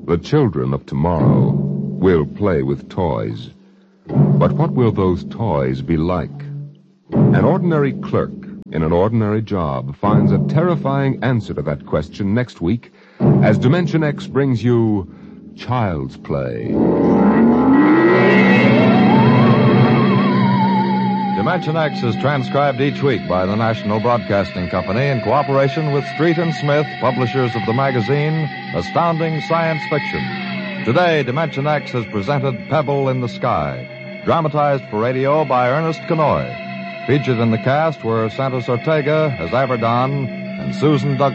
The children of tomorrow will play with toys. But what will those toys be like? An ordinary clerk in an ordinary job finds a terrifying answer to that question next week as Dimension X brings you Child's Play. Dimension X is transcribed each week by the National Broadcasting Company in cooperation with Street and Smith, publishers of the magazine Astounding Science Fiction. Today, Dimension X has presented Pebble in the Sky, dramatized for radio by Ernest Kenoy. Featured in the cast were Santos Ortega as Abaddon and Susan Douglas